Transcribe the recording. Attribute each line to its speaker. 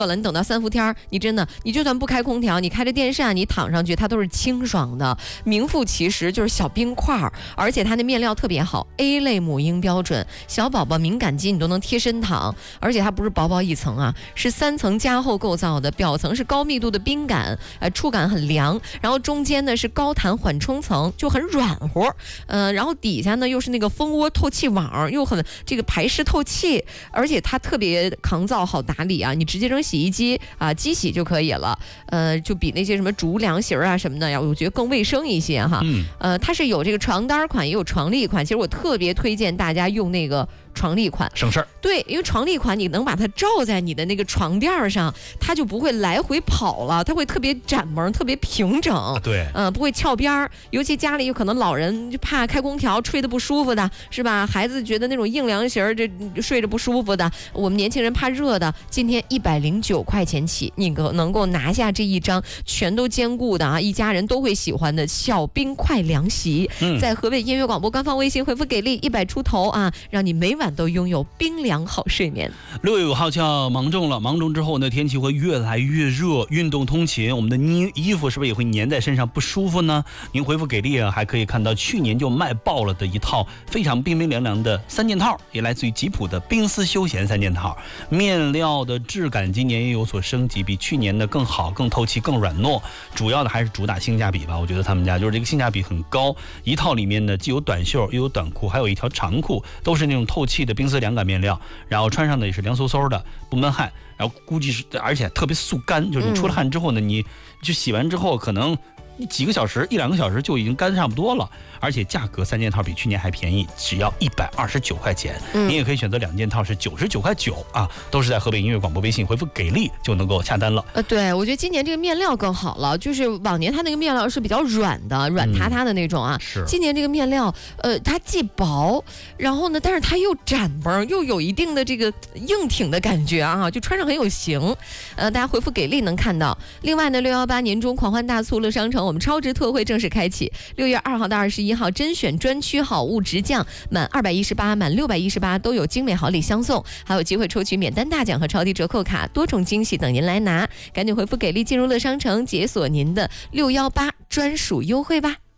Speaker 1: 了，你等到3伏天，你真的，你就算不开空调，你开着电扇，你躺上去，它都是清爽的，名副其实就是小冰块，而且它的面料特别好 ，A 类母婴标准，小宝宝敏感肌你都能贴身躺，而且它不是薄薄一层啊，是3层加厚构造的，表层是高密度的冰感，触感很凉，然后中间呢是高弹缓冲层，就很软和，然后底下呢又是那个蜂窝透气网，又很这个排湿透气，而且它特别抗造好打理啊，你直接扔洗衣机啊机洗就可以了，就比那些什么竹凉席啊什么的呀，我觉得更卫生一些哈。它是有这个床单款，也有床笠款，其实我特别推荐大家用那个床笠款，
Speaker 2: 省事儿。
Speaker 1: 对，因为床笠款你能把它罩在你的那个床垫上，它就不会来回跑了，它会特别展萌，特别平整。
Speaker 2: 对，
Speaker 1: 不会翘边儿。尤其家里有可能老人就怕开空调吹得不舒服的，是吧？孩子觉得那种硬凉席儿这睡着不舒服的，我们年轻人怕热的，今天109块钱起，你能够拿下这一张全都兼顾的啊，一家人都会喜欢的小冰块凉席。在河北音乐广播官方微信回复给力100出头啊，让你每晚都拥有冰凉好睡眠。
Speaker 2: 6月5号就要芒种了，芒种之后呢，天气会越来越热，运动通勤，我们的衣服是不是也会粘在身上不舒服呢？您回复给力啊，还可以看到去年就卖爆了的一套非常冰冰凉凉的3件套，也来自于吉普的冰丝休闲3件套，面料的质感今年也有所升级，比去年的更好、更透气、更软糯，主要的还是主打性价比吧。我觉得他们家就是这个性价比很高，一套里面呢既有短袖又有短裤，还有一条长裤，都是那种透气的冰丝凉感面料，然后穿上的也是凉飕飕的，不闷汗，然后估计是而且特别速干，就是你出了汗之后呢，你就洗完之后可能几个小时1-2个小时就已经干差不多了，而且价格3件套比去年还便宜，只要129块钱。你也可以选择2件套是99.9块啊，都是在河北音乐广播微信回复给力就能够下单了。
Speaker 1: 对，我觉得今年这个面料更好了，就是往年它那个面料是比较软的，软塌塌的那种啊。
Speaker 2: 是。今
Speaker 1: 年这个面料，它既薄，然后呢，但是它又展萌，又有一定的这个硬挺的感觉啊，就穿上很有型。大家回复给力能看到。另外呢，618年中狂欢大促乐商城，我们超值特惠正式开启，6月2号到21号甄选专区好物直降，满218、满618都有精美好礼相送，还有机会抽取免单大奖和超低折扣卡，多重惊喜等您来拿。赶紧回复给力进入乐商城，解锁您的618专属优惠吧。